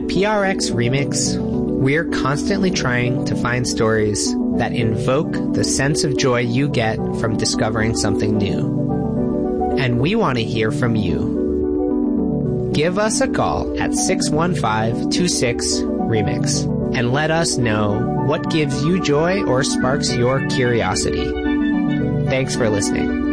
PRX Remix, we're constantly trying to find stories that invoke the sense of joy you get from discovering something new. And we want to hear from you. Give us a call at 615-26-REMIX and let us know what gives you joy or sparks your curiosity. Thanks for listening.